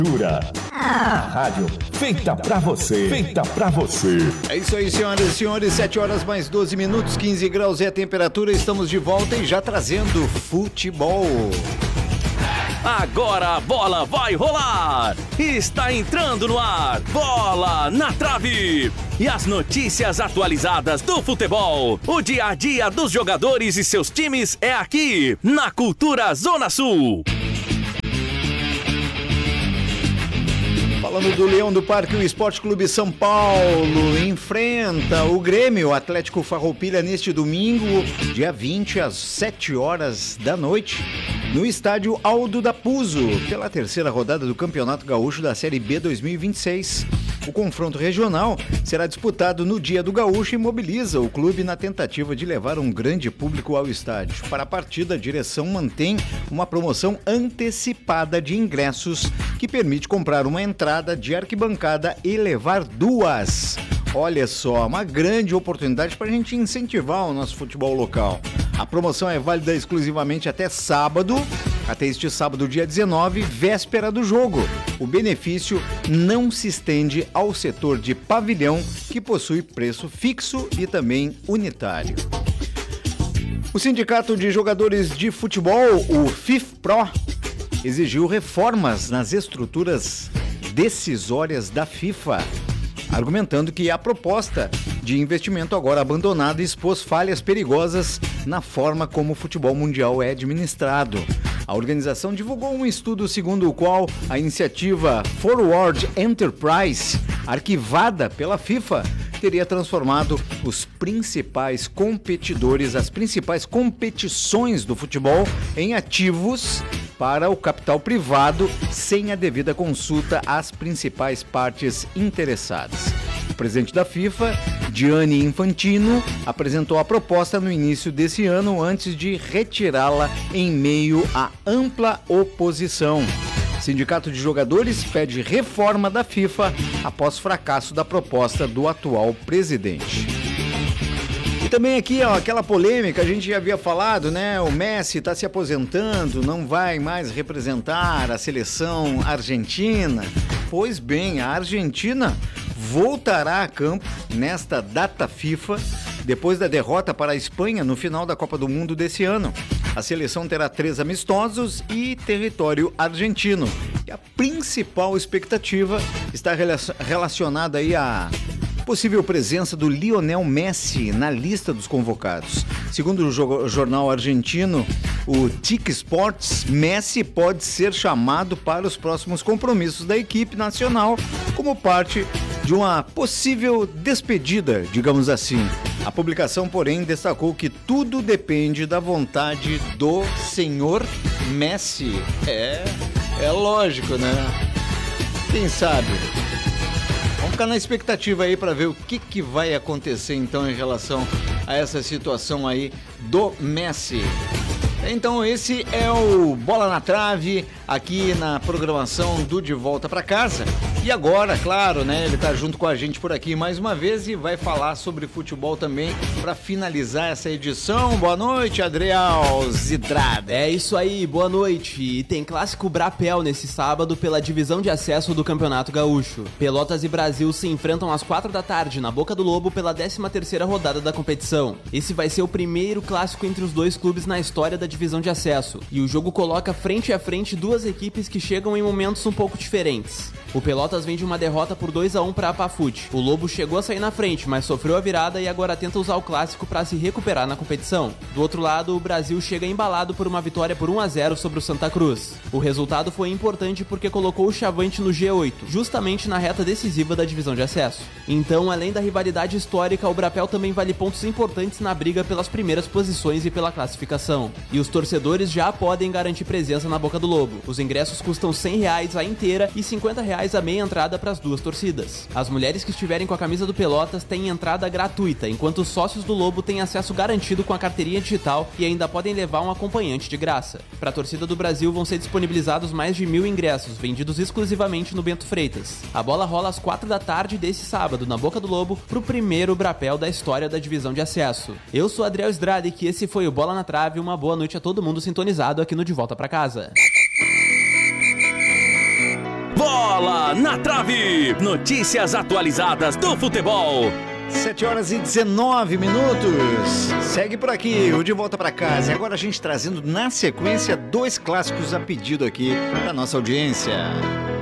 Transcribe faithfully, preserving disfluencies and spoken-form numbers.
A rádio feita pra você, feita pra você. É isso aí, senhoras e senhores, sete horas mais doze minutos, quinze graus é a temperatura, estamos de volta e já trazendo futebol. Agora a bola vai rolar! Está entrando no ar, Bola na Trave! E as notícias atualizadas do futebol. O dia a dia dos jogadores e seus times é aqui, na Cultura Zona Sul. Falando do Leão do Parque, o Esporte Clube São Paulo enfrenta o Grêmio Atlético Farroupilha neste domingo, dia vinte, às sete horas da noite, no estádio Aldo da Puzo, pela terceira rodada do Campeonato Gaúcho da Série B dois mil e vinte e seis. O confronto regional será disputado no Dia do Gaúcho e mobiliza o clube na tentativa de levar um grande público ao estádio. Para a partida, a direção mantém uma promoção antecipada de ingressos que permite comprar uma entrada de arquibancada e levar duas. Olha só, uma grande oportunidade para a gente incentivar o nosso futebol local. A promoção é válida exclusivamente até sábado, até este sábado, dia dezenove, véspera do jogo. O benefício não se estende ao setor de pavilhão, que possui preço fixo e também unitário. O Sindicato de Jogadores de Futebol, o FIFPRO, exigiu reformas nas estruturas decisórias da FIFA, argumentando que a proposta de investimento agora abandonada expôs falhas perigosas na forma como o futebol mundial é administrado. A organização divulgou um estudo segundo o qual a iniciativa Forward Enterprise, arquivada pela FIFA, teria transformado os principais competidores, as principais competições do futebol em ativos para o capital privado, sem a devida consulta às principais partes interessadas. O presidente da FIFA, Gianni Infantino, apresentou a proposta no início desse ano antes de retirá-la em meio à ampla oposição. O Sindicato de Jogadores pede reforma da FIFA após fracasso da proposta do atual presidente. E também aqui, ó, aquela polêmica, a gente já havia falado, né? O Messi está se aposentando, não vai mais representar a seleção argentina. Pois bem, a Argentina voltará a campo nesta data FIFA, depois da derrota para a Espanha no final da Copa do Mundo desse ano. A seleção terá três amistosos e território argentino. E a principal expectativa está relacionada aí à possível presença do Lionel Messi na lista dos convocados. Segundo o jornal argentino, o T I C Sports, Messi pode ser chamado para os próximos compromissos da equipe nacional como parte de uma possível despedida, digamos assim. A publicação, porém, destacou que tudo depende da vontade do senhor Messi. É, é lógico, né? Quem sabe? Vamos ficar na expectativa aí para ver o que, que vai acontecer então em relação a essa situação aí do Messi. Então esse é o Bola na Trave, aqui na programação do De Volta para Casa. E agora, claro, né, ele tá junto com a gente por aqui mais uma vez e vai falar sobre futebol também para finalizar essa edição. Boa noite, Adriel Zidrada. É isso aí, boa noite. E tem clássico Brapel nesse sábado pela divisão de acesso do Campeonato Gaúcho. Pelotas e Brasil se enfrentam às quatro da tarde na Boca do Lobo pela décima terceira rodada da competição. Esse vai ser o primeiro clássico entre os dois clubes na história da divisão de acesso. E o jogo coloca frente a frente duas equipes que chegam em momentos um pouco diferentes. O Pelotas vem de uma derrota por dois a um para a Pafute. O Lobo chegou a sair na frente, mas sofreu a virada e agora tenta usar o clássico para se recuperar na competição. Do outro lado, o Brasil chega embalado por uma vitória por um a zero sobre o Santa Cruz. O resultado foi importante porque colocou o Chavante no G oito, justamente na reta decisiva da divisão de acesso. Então, além da rivalidade histórica, o Brapel também vale pontos importantes na briga pelas primeiras posições e pela classificação. E os torcedores já podem garantir presença na Boca do Lobo. Os ingressos custam cem reais a inteira e cinquenta reais a meia entrada para as duas torcidas. As mulheres que estiverem com a camisa do Pelotas têm entrada gratuita, enquanto os sócios do Lobo têm acesso garantido com a carteirinha digital e ainda podem levar um acompanhante de graça. Para a torcida do Brasil vão ser disponibilizados mais de mil ingressos, vendidos exclusivamente no Bento Freitas. A bola rola às quatro da tarde desse sábado, na Boca do Lobo, pro primeiro Brapel da história da divisão de acesso. Eu sou Adriel Estrada e que esse foi o Bola na Trave. Uma boa noite a todo mundo sintonizado aqui no De Volta Pra Casa. Bola Bola na Trave. Notícias atualizadas do futebol. sete horas e dezenove minutos. Segue por aqui, o De Volta Pra Casa. E agora a gente trazendo na sequência dois clássicos a pedido aqui da nossa audiência.